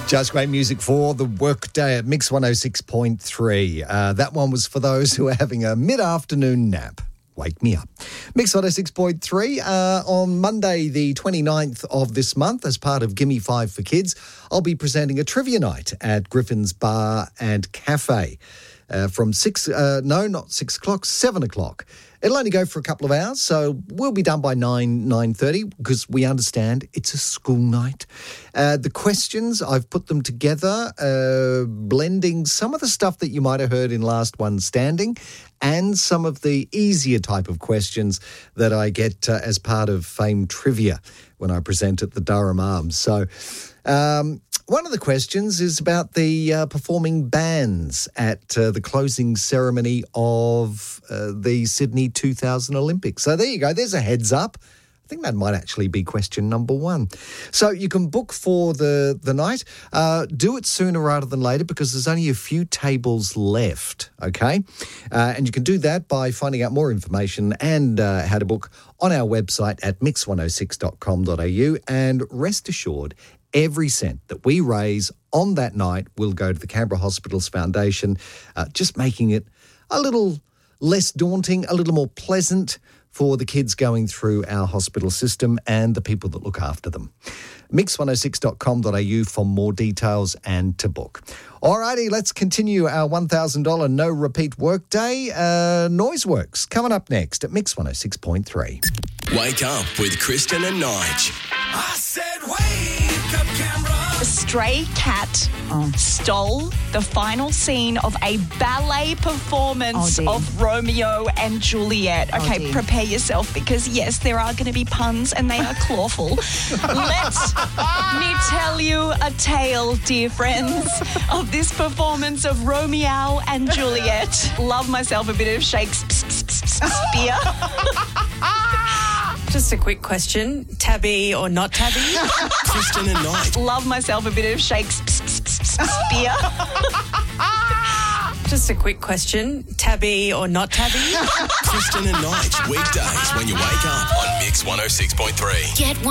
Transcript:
Just great music for the workday at Mix 106.3. That one was for those who are having a mid-afternoon nap. Wake me up. Mix 106.3 on Monday, the 29th of this month, as part of Gimme 5 for Kids, I'll be presenting a trivia night at Griffin's Bar and Cafe from 7 o'clock. It'll only go for a couple of hours, so we'll be done by 9:30 because we understand it's a school night. The questions, I've put them together, blending some of the stuff that you might have heard in Last One Standing and some of the easier type of questions that I get as part of Fame Trivia when I present at the Durham Arms. So one of the questions is about the performing bands at the closing ceremony of the Sydney 2000 Olympics. So there you go. There's a heads up. I think that might actually be question number one. So you can book for the night. Do it sooner rather than later because there's only a few tables left, okay? And you can do that by finding out more information and how to book on our website at mix106.com.au. And rest assured, every cent that we raise on that night will go to the Canberra Hospitals Foundation, just making it a little less daunting, a little more pleasant for the kids going through our hospital system and the people that look after them. Mix106.com.au for more details and to book. Alrighty, let's continue our $1,000 no repeat workday. Noiseworks coming up next at Mix 106.3. Wake up with Kristen and Nige. I said wake up, Canberra. A stray cat stole the final scene of a ballet performance of Romeo and Juliet. Okay, prepare yourself because, yes, there are going to be puns and they are clawful. Let me tell you a tale, dear friends, of this performance of Romeo and Juliet. Love myself a bit of Shakespeare. Just a quick question, tabby or not tabby? Kristen and Nige. Love myself a bit of Shakespeare. Just a quick question, tabby or not tabby? Kristen and Nige. Weekdays when you wake up on Mix 106.3. Get